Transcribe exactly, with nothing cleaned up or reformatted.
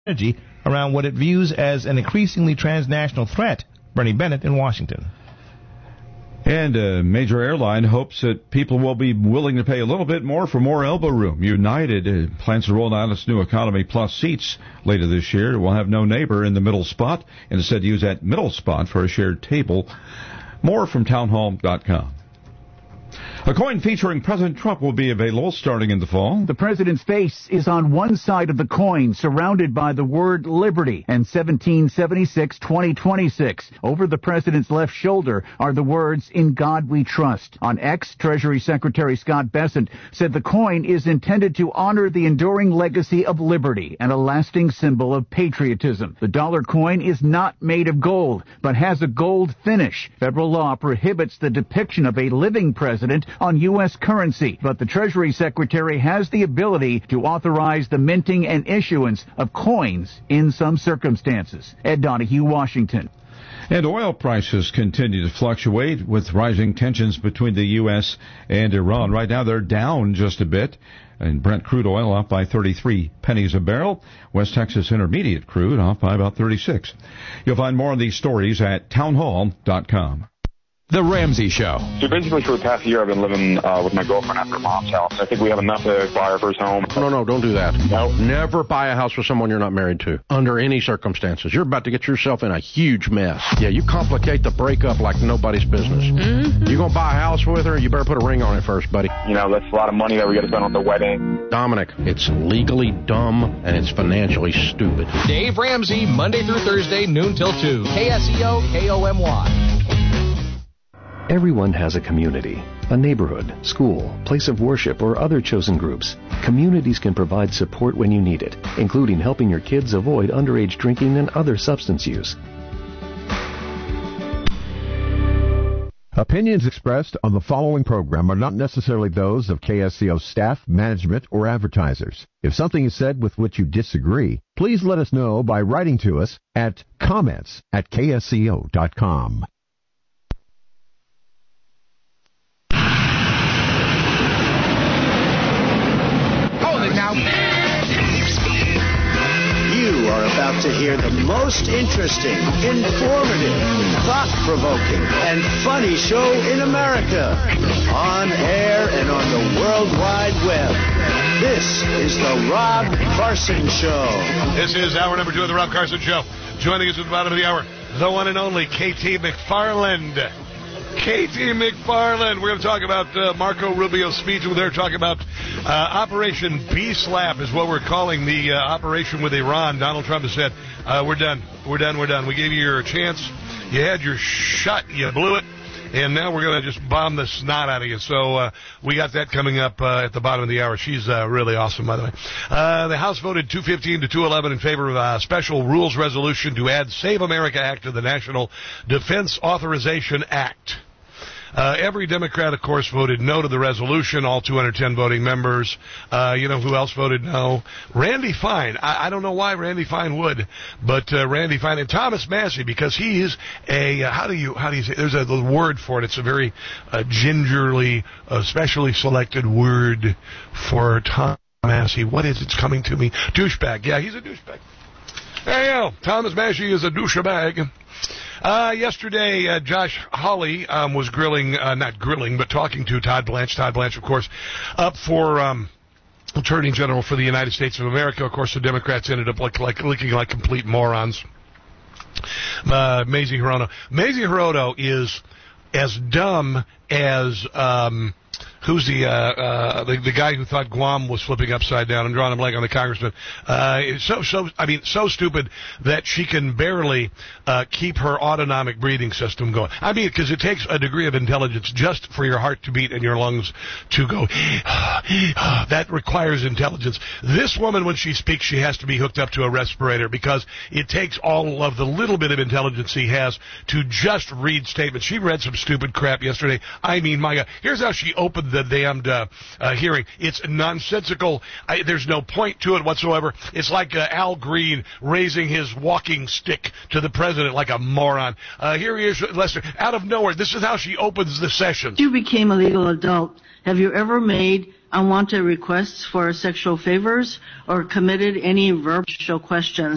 energy around what it views as an increasingly transnational threat. Bernie Bennett in Washington. And a major airline hopes that people will be willing to pay a little bit more for more elbow room. United uh, plans to roll out its new Economy Plus seats later this year. It will have no neighbor in the middle spot and instead use that middle spot for a shared table. More from townhall dot com. A coin featuring President Trump will be available starting in the fall. The president's face is on one side of the coin, surrounded by the word liberty and seventeen seventy-six twenty twenty-six. Over the president's left shoulder are the words, "In God We Trust." On X, Treasury Secretary Scott Bessent said the coin is intended to honor the enduring legacy of liberty and a lasting symbol of patriotism. The dollar coin is not made of gold, but has a gold finish. Federal law prohibits the depiction of a living president on U S currency, but the Treasury Secretary has the ability to authorize the minting and issuance of coins in some circumstances. Ed Donahue, Washington. And oil prices continue to fluctuate with rising tensions between the U S and Iran. Right now they're down just a bit. And Brent crude oil up by thirty-three pennies a barrel. West Texas Intermediate crude off by about thirty-six. You'll find more on these stories at townhall dot com. The Ramsey Show. So basically for the past year I've been living uh, with my girlfriend at her mom's house. I think we have enough to buy our first home. No, no, don't do that. No. Never buy a house with someone you're not married to, under any circumstances. You're about to get yourself in a huge mess. Yeah, you complicate the breakup like nobody's business. Mm-hmm. You gonna buy a house with her, you better put a ring on it first, buddy. You know, that's a lot of money that we gotta spend on the wedding. Dominic, it's legally dumb and it's financially stupid. Dave Ramsey, Monday through Thursday, noon till two. K S E O, K O M Y. Everyone has a community, a neighborhood, school, place of worship, or other chosen groups. Communities can provide support when you need it, including helping your kids avoid underage drinking and other substance use. Opinions expressed on the following program are not necessarily those of K S C O staff, management, or advertisers. If something is said with which you disagree, please let us know by writing to us at comments at K S C O dot com. You are about to hear the most interesting, informative, thought-provoking, and funny show in America. On air and on the World Wide Web. This is the Rob Carson Show. This is hour number two of the Rob Carson Show. Joining us at the bottom of the hour, the one and only K T McFarland. K T McFarland. We're going to talk about uh, Marco Rubio's speech. We're there talking about uh, Operation B-Slap is what we're calling the uh, operation with Iran. Donald Trump has said, uh, we're done. We're done. We're done. We gave you your chance. You had your shot. You blew it. And now we're going to just bomb the snot out of you. So uh, we got that coming up uh, at the bottom of the hour. She's uh, really awesome, by the way. Uh, the House voted two fifteen to two eleven in favor of a special rules resolution to add Save America Act to the National Defense Authorization Act. Uh, every Democrat, of course, voted no to the resolution, all two hundred ten voting members. Uh, you know who else voted no? Randy Fine. I, I don't know why Randy Fine would, but uh, Randy Fine and Thomas Massie, because he is a, uh, how do you, how do you say, there's a word for it. It's a very uh, gingerly, uh, specially selected word for Thomas Massie. What is it? It's coming to me. Douchebag. Yeah, he's a douchebag. There you go. Thomas Massie is a douchebag. Uh, yesterday, uh, Josh Hawley um, was grilling, uh, not grilling, but talking to Todd Blanche. Todd Blanche, of course, up for um, Attorney General for the United States of America. Of course, the Democrats ended up like, like looking like complete morons. Uh, Mazie Hirono. Mazie Hirono is as dumb as... Um, Who's the, uh, uh, the the guy who thought Guam was flipping upside down? I'm drawing a blank on the congressman. Uh, so so I mean so stupid that she can barely uh, keep her autonomic breathing system going. I mean, because it takes a degree of intelligence just for your heart to beat and your lungs to go. That requires intelligence. This woman, when she speaks, she has to be hooked up to a respirator because it takes all of the little bit of intelligence he has to just read statements. She read some stupid crap yesterday. I mean, my God, here's how she opened the damned uh, uh, hearing. It's nonsensical. I, there's no point to it whatsoever. It's like uh, Al Green raising his walking stick to the president like a moron. Uh, here he is, Lester, out of nowhere. This is how she opens the session. You became a legal adult. Have you ever made unwanted requests for sexual favors or committed any verbal questions?